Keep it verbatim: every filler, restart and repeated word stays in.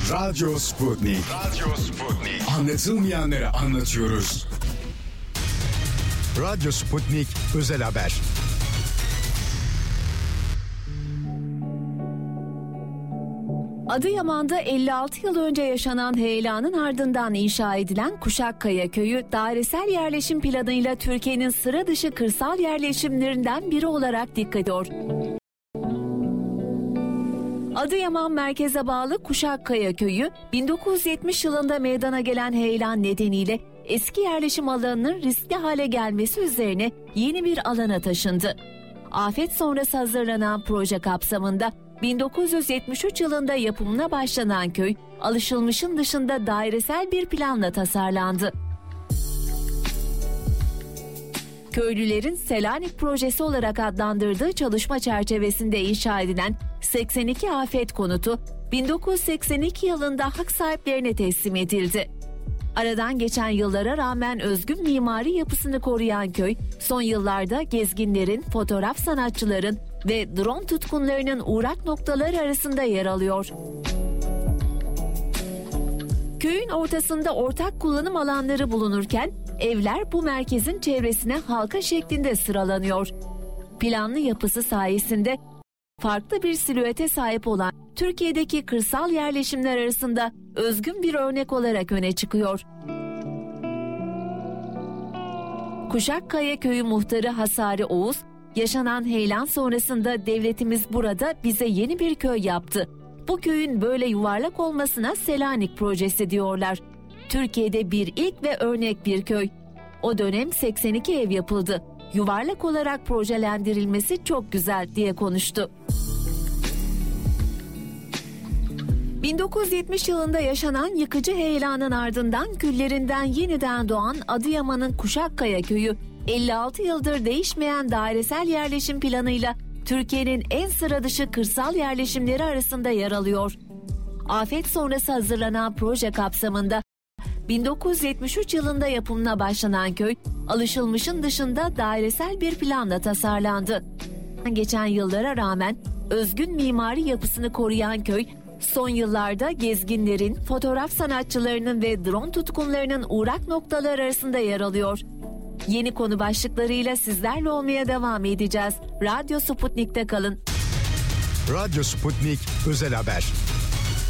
Radyo Sputnik. Radyo Sputnik. Anlatılmayanları anlatıyoruz. Radyo Sputnik Özel Haber. Adıyaman'da elli altı yıl önce yaşanan heyelanın ardından inşa edilen Kuşakkaya Köyü, dairesel yerleşim planıyla Türkiye'nin sıra dışı kırsal yerleşimlerinden biri olarak dikkat ediyor. Adıyaman merkeze bağlı Kuşakkaya Köyü, bin dokuz yüz yetmiş yılında meydana gelen heyelan nedeniyle eski yerleşim alanının riskli hale gelmesi üzerine yeni bir alana taşındı. Afet sonrası hazırlanan proje kapsamında bin dokuz yüz yetmiş üç yılında yapımına başlanan köy, alışılmışın dışında dairesel bir planla tasarlandı. Köylülerin Selanik projesi olarak adlandırdığı çalışma çerçevesinde inşa edilen seksen iki afet konutu, bin dokuz yüz seksen iki yılında hak sahiplerine teslim edildi. Aradan geçen yıllara rağmen özgün mimari yapısını koruyan köy, son yıllarda gezginlerin, fotoğraf sanatçıların ve drone tutkunlarının uğrak noktaları arasında yer alıyor. Köyün ortasında ortak kullanım alanları bulunurken, evler bu merkezin çevresine halka şeklinde sıralanıyor. Planlı yapısı sayesinde farklı bir silüete sahip olan Türkiye'deki kırsal yerleşimler arasında özgün bir örnek olarak öne çıkıyor. Kuşakkaya Köyü muhtarı Hasari Oğuz, yaşanan heyelan sonrasında devletimiz burada bize yeni bir köy yaptı. Bu köyün böyle yuvarlak olmasına Selanik projesi diyorlar. Türkiye'de bir ilk ve örnek bir köy. O dönem seksen iki ev yapıldı. Yuvarlak olarak projelendirilmesi çok güzel diye konuştu. bin dokuz yüz yetmiş yılında yaşanan yıkıcı heyelanın ardından küllerinden yeniden doğan Adıyaman'ın Kuşakkaya Köyü, elli altı yıldır değişmeyen dairesel yerleşim planıyla Türkiye'nin en sıra dışı kırsal yerleşimleri arasında yer alıyor. Afet sonrası hazırlanan proje kapsamında bin dokuz yüz yetmiş üç yılında yapımına başlanan köy, alışılmışın dışında dairesel bir planla tasarlandı. Geçen yıllara rağmen özgün mimari yapısını koruyan köy, son yıllarda gezginlerin, fotoğraf sanatçılarının ve drone tutkunlarının uğrak noktaları arasında yer alıyor. Yeni konu başlıklarıyla sizlerle olmaya devam edeceğiz. Radyo Sputnik'te kalın. Radyo Sputnik Özel Haber.